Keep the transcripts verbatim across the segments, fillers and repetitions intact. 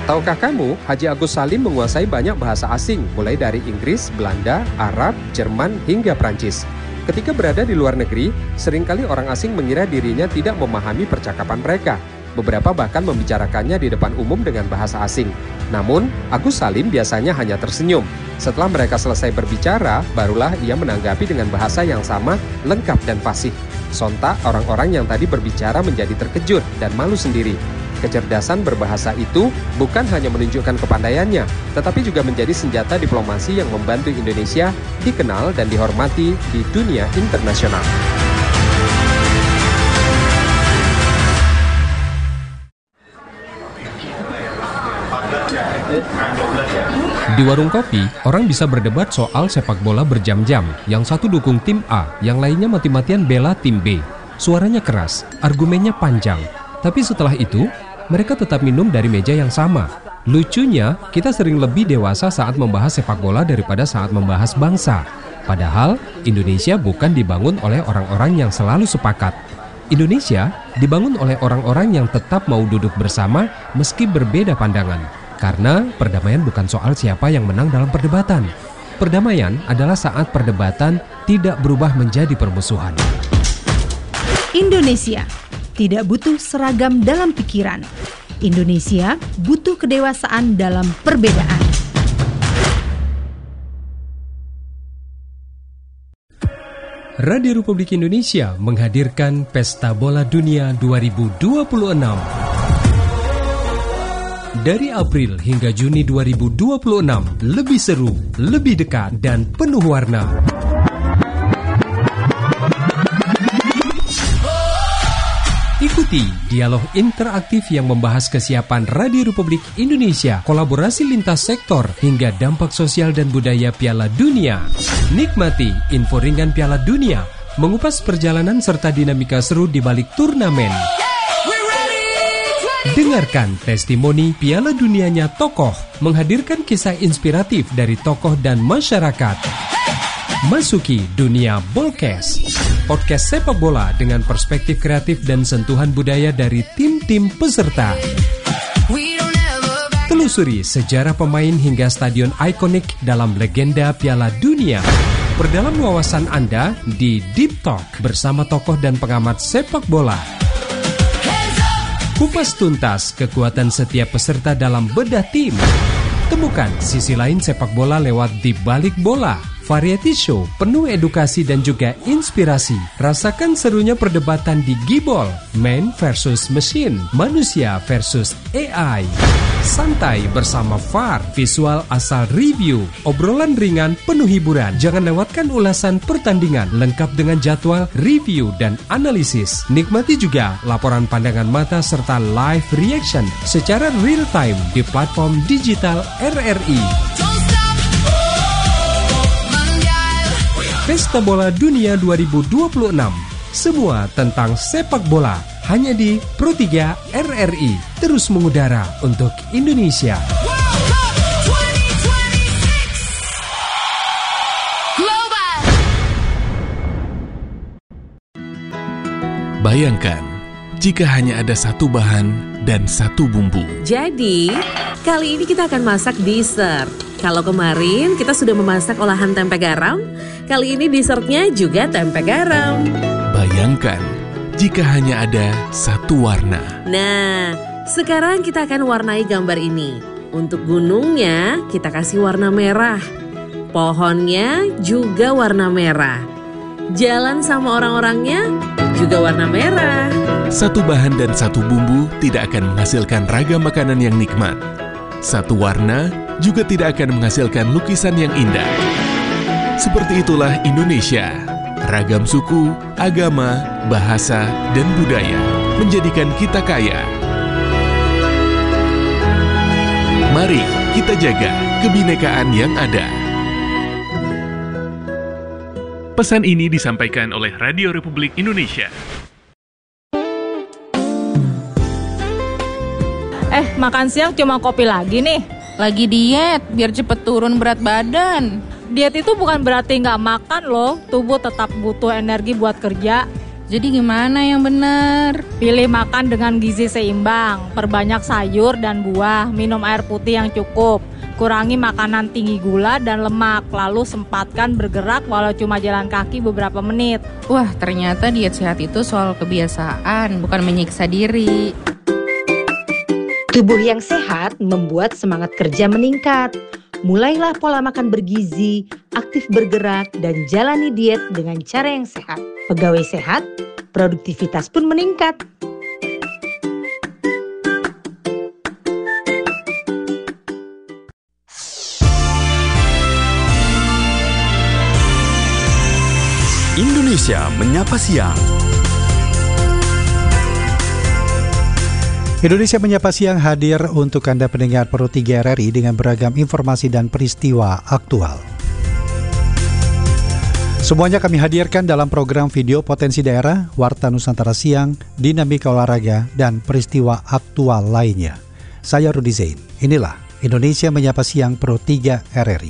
Tahukah kamu, Haji Agus Salim menguasai banyak bahasa asing, mulai dari Inggris, Belanda, Arab, Jerman, hingga Prancis. Ketika berada di luar negeri, seringkali orang asing mengira dirinya tidak memahami percakapan mereka. Beberapa bahkan membicarakannya di depan umum dengan bahasa asing. Namun, Agus Salim biasanya hanya tersenyum. Setelah mereka selesai berbicara, barulah ia menanggapi dengan bahasa yang sama, lengkap dan fasih. Sontak, orang-orang yang tadi berbicara menjadi terkejut dan malu sendiri. Kecerdasan berbahasa itu bukan hanya menunjukkan kepandaiannya, tetapi juga menjadi senjata diplomasi yang membantu Indonesia dikenal dan dihormati di dunia internasional. Di warung kopi, orang bisa berdebat soal sepak bola berjam-jam. Yang satu dukung tim A, yang lainnya mati-matian bela tim B. Suaranya keras, argumennya panjang. Tapi setelah itu, mereka tetap minum dari meja yang sama. Lucunya, kita sering lebih dewasa saat membahas sepak bola daripada saat membahas bangsa. Padahal, Indonesia bukan dibangun oleh orang-orang yang selalu sepakat. Indonesia dibangun oleh orang-orang yang tetap mau duduk bersama meski berbeda pandangan. Karena perdamaian bukan soal siapa yang menang dalam perdebatan. Perdamaian adalah saat perdebatan tidak berubah menjadi permusuhan. Indonesia tidak butuh seragam dalam pikiran. Indonesia butuh kedewasaan dalam perbedaan. Radio Republik Indonesia menghadirkan Pesta Bola Dunia dua ribu dua puluh enam. Dari April hingga Juni dua ribu dua puluh enam, lebih seru, lebih dekat, dan penuh warna. Ikuti dialog interaktif yang membahas kesiapan Radio Republik Indonesia, kolaborasi lintas sektor, hingga dampak sosial dan budaya Piala Dunia. Nikmati info ringan Piala Dunia, mengupas perjalanan serta dinamika seru di balik turnamen. Dengarkan testimoni Piala Dunianya tokoh, menghadirkan kisah inspiratif dari tokoh dan masyarakat. Masuki dunia Bolkes, podcast sepak bola dengan perspektif kreatif dan sentuhan budaya dari tim-tim peserta. Telusuri sejarah pemain hingga stadion ikonik dalam legenda Piala Dunia. Perdalam wawasan Anda di Deep Talk bersama tokoh dan pengamat sepak bola. Kupas tuntas kekuatan setiap peserta dalam bedah tim. Temukan sisi lain sepak bola lewat Di Balik Bola. Variety show penuh edukasi dan juga inspirasi. Rasakan serunya perdebatan di Gibol, man versus machine, manusia versus A I. Santai bersama V A R, visual asal review, obrolan ringan penuh hiburan. Jangan lewatkan ulasan pertandingan lengkap dengan jadwal, review, dan analisis. Nikmati juga laporan pandangan mata serta live reaction secara real time di platform digital R R I. Pesta Bola Dunia dua ribu dua puluh enam. Semua tentang sepak bola hanya di Pro tiga R R I. Terus mengudara untuk Indonesia. Bayangkan jika hanya ada satu bahan dan satu bumbu. Jadi, kali ini kita akan masak dessert. Kalau kemarin kita sudah memasak olahan tempe garam, kali ini dessertnya juga tempe garam. Bayangkan jika hanya ada satu warna. Nah, sekarang kita akan warnai gambar ini. Untuk gunungnya kita kasih warna merah. Pohonnya juga warna merah. Jalan sama orang-orangnya juga warna merah. Satu bahan dan satu bumbu tidak akan menghasilkan ragam makanan yang nikmat. Satu warna juga tidak akan menghasilkan lukisan yang indah. Seperti itulah Indonesia. Ragam suku, agama, bahasa, dan budaya menjadikan kita kaya. Mari kita jaga kebinekaan yang ada. Pesan ini disampaikan oleh Radio Republik Indonesia. Eh, makan siang cuma kopi lagi nih. Lagi diet, biar cepet turun berat badan. Diet itu bukan berarti nggak makan loh. Tubuh tetap butuh energi buat kerja. Jadi gimana yang benar? Pilih makan dengan gizi seimbang, perbanyak sayur dan buah, minum air putih yang cukup, kurangi makanan tinggi gula dan lemak, lalu sempatkan bergerak walau cuma jalan kaki beberapa menit. Wah, ternyata diet sehat itu soal kebiasaan, bukan menyiksa diri. Tubuh yang sehat membuat semangat kerja meningkat. Mulailah pola makan bergizi, aktif bergerak, dan jalani diet dengan cara yang sehat. Pegawai sehat, produktivitas pun meningkat. Indonesia Menyapa Siang. Indonesia Menyapa Siang hadir untuk Anda pendengar Pro tiga R R I dengan beragam informasi dan peristiwa aktual. Semuanya kami hadirkan dalam program video Potensi Daerah, Warta Nusantara Siang, Dinamika Olahraga, dan peristiwa aktual lainnya. Saya Rudi Zain. Inilah Indonesia Menyapa Siang Pro tiga R R I.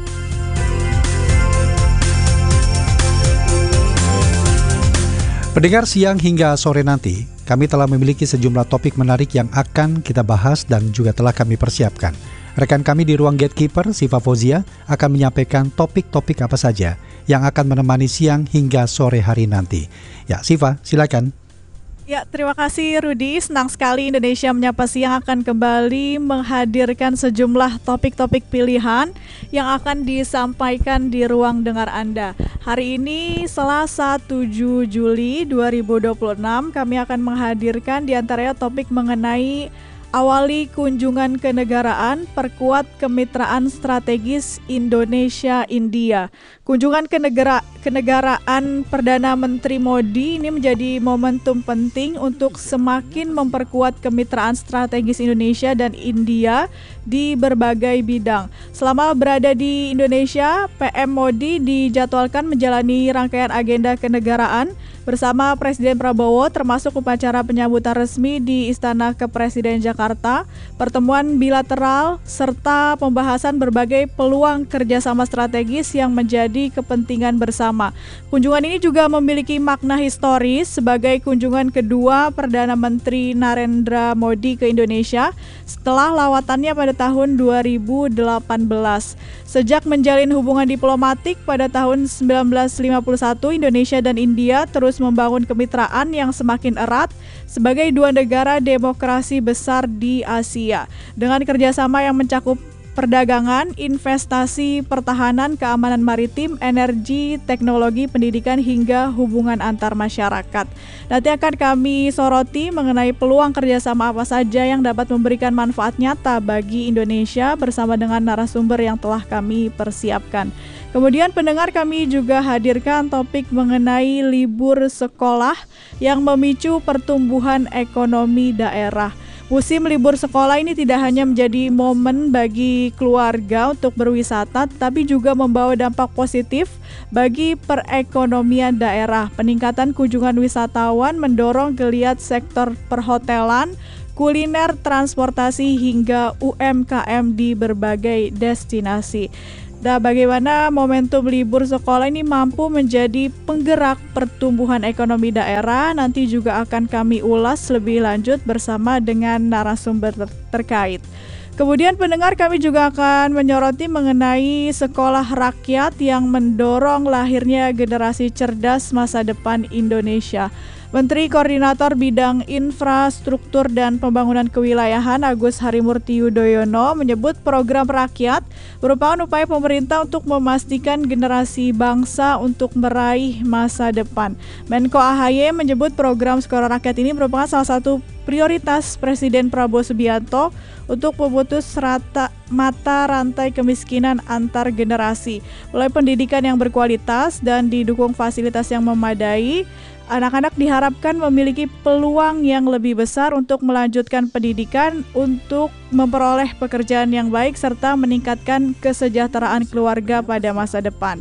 Pendengar, siang hingga sore nanti, kami telah memiliki sejumlah topik menarik yang akan kita bahas dan juga telah kami persiapkan. Rekan kami di ruang Gatekeeper, Siva Fauzia, akan menyampaikan topik-topik apa saja yang akan menemani siang hingga sore hari nanti. Ya, Siva, silakan. Ya, terima kasih Rudi. Senang sekali Indonesia Menyapa Siang akan kembali menghadirkan sejumlah topik-topik pilihan yang akan disampaikan di ruang dengar Anda. Hari ini Selasa tujuh Juli dua ribu dua puluh enam, kami akan menghadirkan di antaranya topik mengenai awali kunjungan kenegaraan, perkuat kemitraan strategis Indonesia-India. Kunjungan kenegara, kenegaraan Perdana Menteri Modi ini menjadi momentum penting untuk semakin memperkuat kemitraan strategis Indonesia dan India di berbagai bidang. Selama berada di Indonesia, P M Modi dijadwalkan menjalani rangkaian agenda kenegaraan bersama Presiden Prabowo, termasuk upacara penyambutan resmi di Istana Kepresiden Jakarta, pertemuan bilateral, serta pembahasan berbagai peluang kerjasama strategis yang menjadi kepentingan bersama. Kunjungan ini juga memiliki makna historis sebagai kunjungan kedua Perdana Menteri Narendra Modi ke Indonesia setelah lawatannya pada tahun dua ribu delapan belas. Sejak menjalin hubungan diplomatik pada tahun sembilan belas lima puluh satu, Indonesia dan India terus membangun kemitraan yang semakin erat sebagai dua negara demokrasi besar di Asia. Dengan kerjasama yang mencakup perdagangan, investasi, pertahanan, keamanan maritim, energi, teknologi, pendidikan, hingga hubungan antar masyarakat. Nanti akan kami soroti mengenai peluang kerjasama apa saja yang dapat memberikan manfaat nyata bagi Indonesia bersama dengan narasumber yang telah kami persiapkan. Kemudian pendengar, kami juga hadirkan topik mengenai libur sekolah yang memicu pertumbuhan ekonomi daerah. Musim libur sekolah ini tidak hanya menjadi momen bagi keluarga untuk berwisata, tapi juga membawa dampak positif bagi perekonomian daerah. Peningkatan kunjungan wisatawan mendorong geliat sektor perhotelan, kuliner, transportasi, hingga U M K M di berbagai destinasi. Nah, bagaimana momentum libur sekolah ini mampu menjadi penggerak pertumbuhan ekonomi daerah? Nanti juga akan kami ulas lebih lanjut bersama dengan narasumber ter- terkait. Kemudian pendengar, kami juga akan menyoroti mengenai sekolah rakyat yang mendorong lahirnya generasi cerdas masa depan Indonesia. Menteri Koordinator Bidang Infrastruktur dan Pembangunan Kewilayahan Agus Harimurti Yudhoyono menyebut program rakyat merupakan upaya pemerintah untuk memastikan generasi bangsa untuk meraih masa depan. Menko A H Y menyebut program Sekolah Rakyat ini merupakan salah satu prioritas Presiden Prabowo Subianto untuk memutus rata mata rantai kemiskinan antar generasi. Mulai pendidikan yang berkualitas dan didukung fasilitas yang memadai, anak-anak diharapkan memiliki peluang yang lebih besar untuk melanjutkan pendidikan, untuk memperoleh pekerjaan yang baik, serta meningkatkan kesejahteraan keluarga pada masa depan.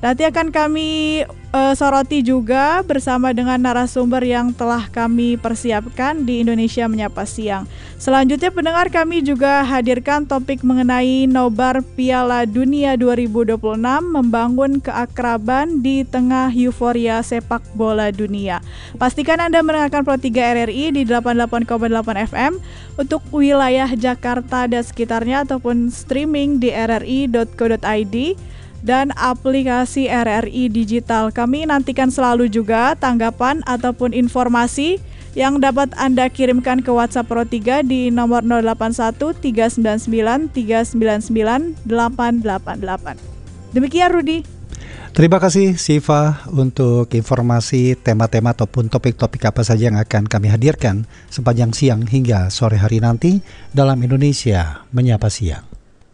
Nanti akan kami uh, soroti juga bersama dengan narasumber yang telah kami persiapkan di Indonesia Menyapa Siang. Selanjutnya pendengar, kami juga hadirkan topik mengenai nobar Piala Dunia dua ribu dua puluh enam, membangun keakraban di tengah euforia sepak bola dunia. Pastikan Anda mendengarkan Pro tiga R R I di delapan puluh delapan koma delapan F M untuk wilayah Jakarta dan sekitarnya, ataupun streaming di r r i dot co dot i d dan aplikasi R R I Digital. Kami nantikan selalu juga tanggapan ataupun informasi yang dapat Anda kirimkan ke WhatsApp Pro tiga di nomor nol delapan satu tiga sembilan sembilan tiga sembilan sembilan delapan delapan delapan. Demikian Rudi. Terima kasih Siva untuk informasi tema-tema ataupun topik-topik apa saja yang akan kami hadirkan sepanjang siang hingga sore hari nanti dalam Indonesia Menyapa Siang.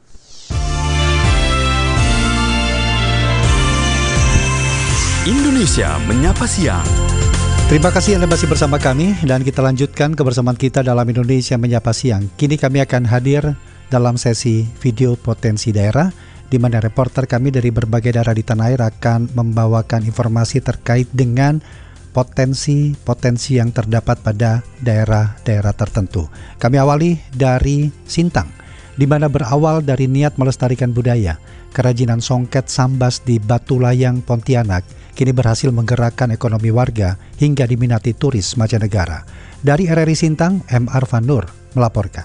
Indonesia Menyapa Siang. Terima kasih Anda masih bersama kami dan kita lanjutkan kebersamaan kita dalam Indonesia Menyapa Siang. Kini kami akan hadir dalam sesi video potensi daerah, di mana reporter kami dari berbagai daerah di tanah air akan membawakan informasi terkait dengan potensi-potensi yang terdapat pada daerah-daerah tertentu. Kami awali dari Sintang, di mana berawal dari niat melestarikan budaya, kerajinan songket sambas di Batu Layang, Pontianak kini berhasil menggerakkan ekonomi warga hingga diminati turis mancanegara. Dari R R I Sintang, M. Arfan Nur melaporkan.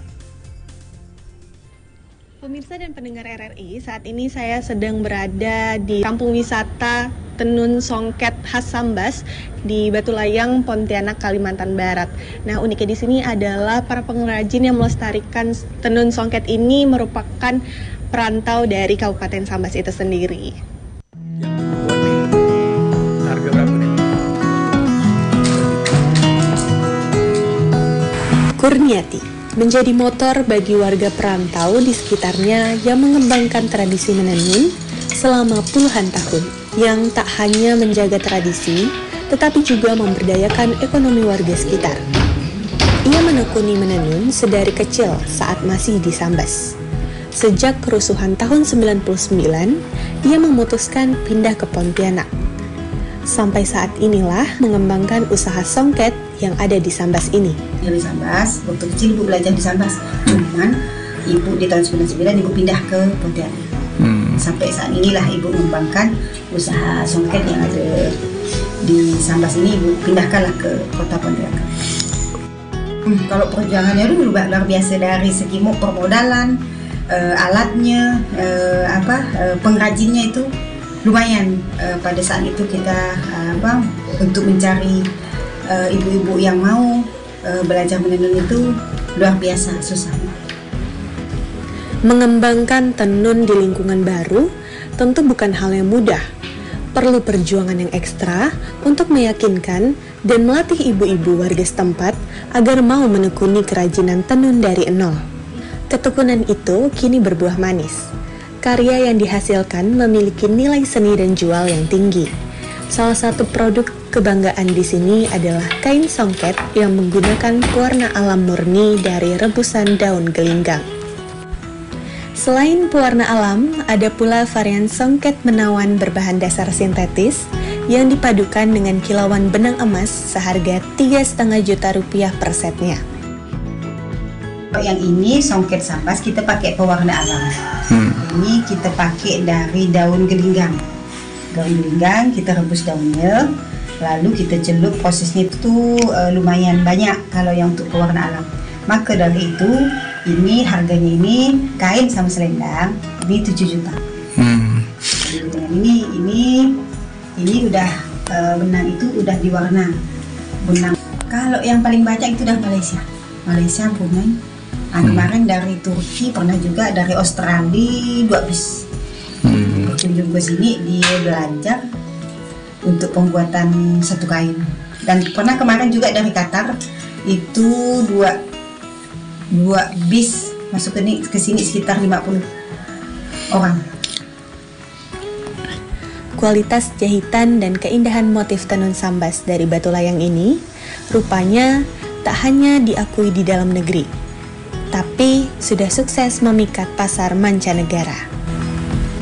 Pemirsa dan pendengar R R I, saat ini saya sedang berada di kampung wisata tenun songket khas Sambas di Batu Layang, Pontianak, Kalimantan Barat. Nah, uniknya di sini adalah para pengrajin yang melestarikan tenun songket ini merupakan perantau dari Kabupaten Sambas itu sendiri. Harga berapa nih? Kurniati menjadi motor bagi warga perantau di sekitarnya yang mengembangkan tradisi menenun selama puluhan tahun, yang tak hanya menjaga tradisi, tetapi juga memberdayakan ekonomi warga sekitar. Ia menekuni menenun sedari kecil saat masih di Sambas. Sejak kerusuhan tahun sembilan puluh sembilan, ia memutuskan pindah ke Pontianak. Sampai saat inilah mengembangkan usaha songket yang ada di Sambas ini. Dari Sambas, waktu kecil ibu belajar di Sambas. Cuman ibu di tahun sembilan puluh sembilan ibu pindah ke Pontianak. Hmm. Sampai saat inilah ibu mengembangkan usaha songket yang ada di Sambas ini, ibu pindahkanlah ke kota Pontianak. Hmm, kalau perjuangannya dulu luar biasa, dari segi permodalan, uh, alatnya, uh, apa uh, pengrajinnya itu lumayan. Uh, pada saat itu kita uh, apa untuk mencari uh, ibu-ibu yang mau uh, belajar menenun itu luar biasa susah. Mengembangkan tenun di lingkungan baru tentu bukan hal yang mudah. Perlu perjuangan yang ekstra untuk meyakinkan dan melatih ibu-ibu warga setempat agar mau menekuni kerajinan tenun dari nol. Ketekunan itu kini berbuah manis. Karya yang dihasilkan memiliki nilai seni dan jual yang tinggi. Salah satu produk kebanggaan di sini adalah kain songket yang menggunakan pewarna alam murni dari rebusan daun gelinggang. Selain pewarna alam, ada pula varian songket menawan berbahan dasar sintetis yang dipadukan dengan kilauan benang emas seharga tiga koma lima juta rupiah per setnya. Yang ini songket Sambas kita pakai pewarna alam. Hmm. Ini kita pakai dari daun gelinggang. Daun gelinggang kita rebus daunnya, lalu kita celup. Prosesnya itu uh, lumayan banyak kalau yang untuk pewarna alam. Maka dari itu ini harganya ini kain sama selendang ini tujuh juta. Hmm. Jadi dengan ini ini ini udah uh, benang itu udah diwarna benang. Kalau yang paling banyak itu udah Malaysia. Malaysia Brunei. Nah, hmm. kemarin dari Turki, pernah juga dari Australia dua bis. Hmm. Berkunjung ke sini dia belajar untuk pembuatan satu kain. Dan pernah kemarin juga dari Qatar itu dua dua bis masuk ke, ke sini sekitar lima puluh orang. Kualitas jahitan dan keindahan motif tenun Sambas dari Batu Layang ini rupanya tak hanya diakui di dalam negeri, tapi sudah sukses memikat pasar mancanegara.